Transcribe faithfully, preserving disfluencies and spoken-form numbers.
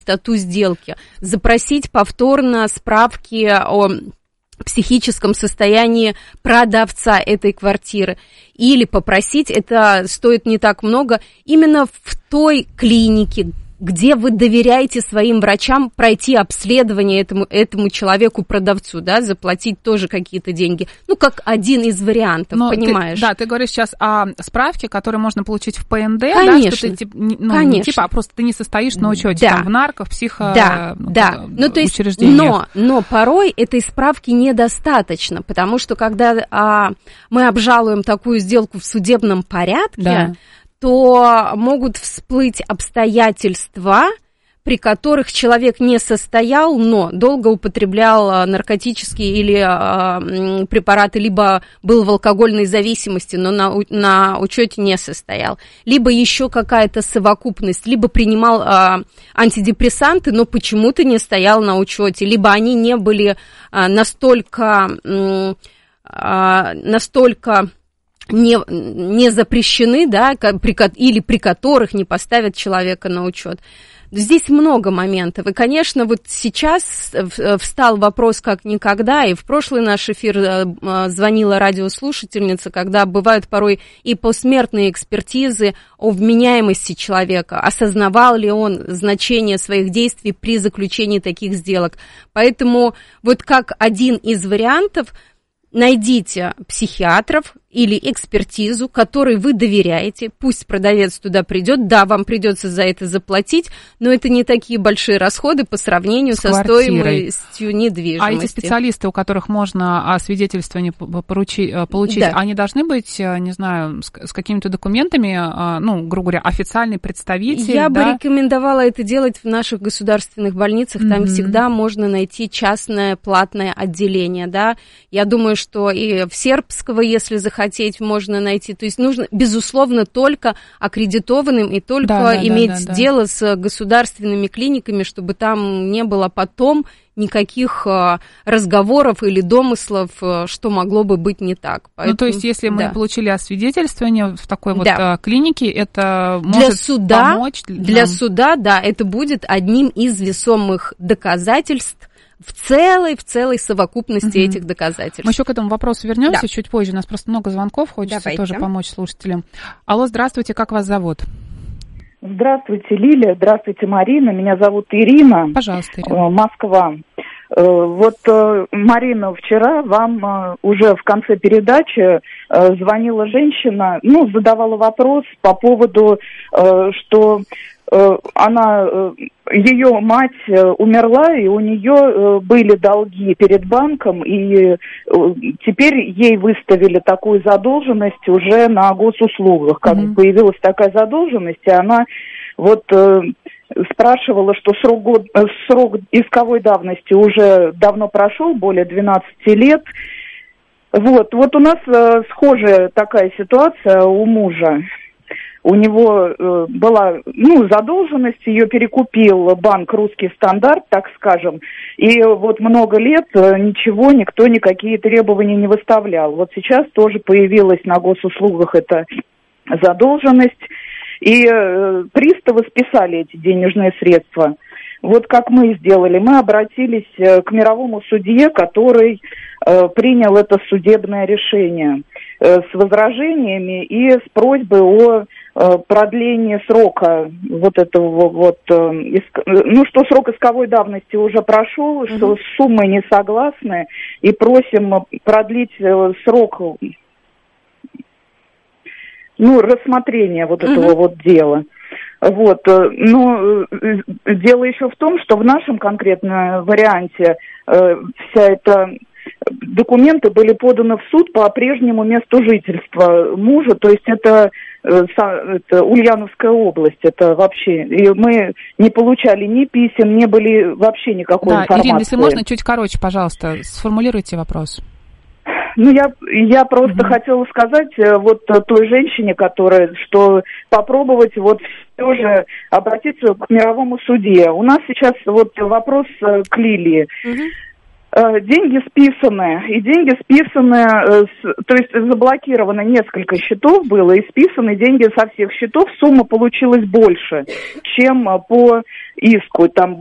чистоту сделки, запросить повторно справки о психическом состоянии продавца этой квартиры или попросить, это стоит не так много, именно в той клинике, где вы доверяете своим врачам, пройти обследование этому, этому человеку-продавцу, да, заплатить тоже какие-то деньги. Ну, как один из вариантов, но понимаешь? Ты, да, ты говоришь сейчас о справке, которые можно получить в ПНД, конечно, да, что ты, ну, конечно. Не типа, а просто ты не состоишь на учете, да. там, в нарко, в психо, да, ну, да. Ну, то есть, но, но порой этой справки недостаточно, потому что когда а, мы обжалуем такую сделку в судебном порядке, да, то могут всплыть обстоятельства, при которых человек не состоял, но долго употреблял наркотические или э, препараты, либо был в алкогольной зависимости, но на, на учете не состоял, либо еще какая-то совокупность, либо принимал э, антидепрессанты, но почему-то не стоял на учете, либо они не были э, настолько, э, настолько Не, не запрещены, да, при, или при которых не поставят человека на учет. Здесь много моментов. И, конечно, вот сейчас встал вопрос как никогда, и в прошлый наш эфир звонила радиослушательница, когда бывают порой и посмертные экспертизы о вменяемости человека, осознавал ли он значение своих действий при заключении таких сделок. Поэтому вот как один из вариантов найдите психиатров или экспертизу, которой вы доверяете, пусть продавец туда придет, да, вам придется за это заплатить, но это не такие большие расходы по сравнению с со стоимостью недвижимости. А эти специалисты, у которых можно освидетельствование поручи, получить, да, они должны быть, не знаю, с, с какими-то документами, ну, грубо говоря, официальный представитель? Я да? бы рекомендовала это делать в наших государственных больницах, там mm-hmm. всегда можно найти частное платное отделение, да, я думаю, что и в Сербского, если захотите, хотеть, можно найти. То есть нужно, безусловно, только аккредитованным и только да, да, иметь да, да, дело да. с государственными клиниками, чтобы там не было потом никаких разговоров или домыслов, что могло бы быть не так. Поэтому, ну, то есть, если мы да. получили освидетельствование в такой вот да. клинике, это для может суда, помочь? Для нам? суда, да, это будет одним из весомых доказательств в целой, в целой совокупности угу. этих доказательств. Мы еще к этому вопросу вернемся да. чуть позже. У нас просто много звонков, хочется Давайте. тоже помочь слушателям. Алло, здравствуйте, как вас зовут? Здравствуйте, Лилия, здравствуйте, Марина. Меня зовут Ирина. Пожалуйста, Ирина. Москва. Вот, Марина, вчера вам уже в конце передачи звонила женщина, ну, задавала вопрос по поводу, что она, ее мать умерла, и у нее были долги перед банком, и теперь ей выставили такую задолженность уже на госуслугах. Как mm-hmm. появилась такая задолженность, и она вот спрашивала, что срок, год, срок исковой давности уже давно прошел, более двенадцати лет. Вот, вот у нас схожая такая ситуация у мужа. У него э, была, ну, задолженность, ее перекупил банк «Русский стандарт», так скажем, и вот много лет э, ничего, никто никакие требования не выставлял. Вот сейчас тоже появилась на госуслугах эта задолженность, и э, приставы списали эти денежные средства. Вот как мы сделали, мы обратились э, к мировому судье, который э, принял это судебное решение э, с возражениями и с просьбой о продление срока вот этого вот, ну, что срок исковой давности уже прошел, mm-hmm. что с суммой не согласны, и просим продлить срок, ну, рассмотрения вот mm-hmm. этого вот дела. Вот, но дело еще в том, что в нашем конкретном варианте вся эта документы были поданы в суд по прежнему месту жительства мужа, то есть это, это Ульяновская область, это вообще, и мы не получали ни писем, не были вообще никакой да, информации. Ирина, если можно, чуть короче, пожалуйста, сформулируйте вопрос. Ну, я, я просто mm-hmm. хотела сказать вот той женщине, которая, что попробовать вот все же обратиться к мировому судье. У нас сейчас вот вопрос к Лилии. Mm-hmm. Деньги списаны, и деньги списаны, то есть заблокировано несколько счетов было, и списаны деньги со всех счетов, сумма получилась больше, чем по иску. Там